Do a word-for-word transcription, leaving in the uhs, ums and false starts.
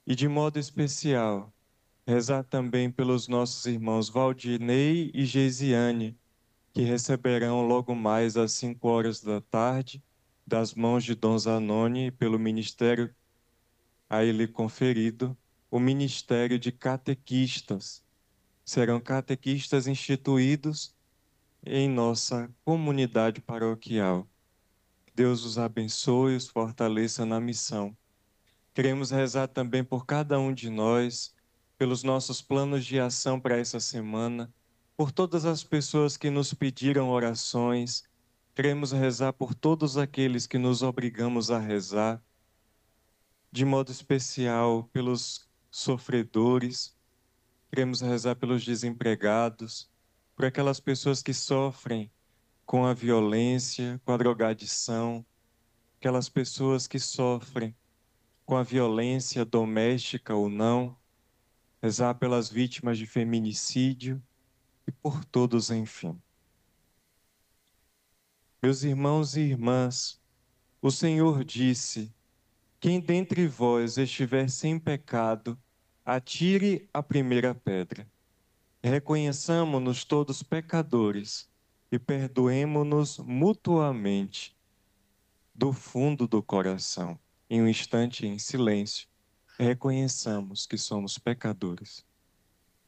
E de modo especial, rezar também pelos nossos irmãos Valdinei e Geisiane, que receberão logo mais às cinco horas da tarde, das mãos de Dom Zanoni, pelo ministério a ele conferido, o ministério de catequistas. Serão catequistas instituídos em nossa comunidade paroquial. Deus os abençoe e os fortaleça na missão. Queremos rezar também por cada um de nós, pelos nossos planos de ação para essa semana, por todas as pessoas que nos pediram orações. Queremos rezar por todos aqueles que nos obrigamos a rezar, de modo especial pelos sofredores. Queremos rezar pelos desempregados, por aquelas pessoas que sofrem com a violência, com a drogadição, aquelas pessoas que sofrem com a violência doméstica ou não, rezar pelas vítimas de feminicídio e por todos, enfim. Meus irmãos e irmãs, o Senhor disse: quem dentre vós estiver sem pecado, atire a primeira pedra. Reconheçamo-nos todos pecadores e perdoemo-nos mutuamente do fundo do coração. Em um instante em silêncio, reconheçamos que somos pecadores.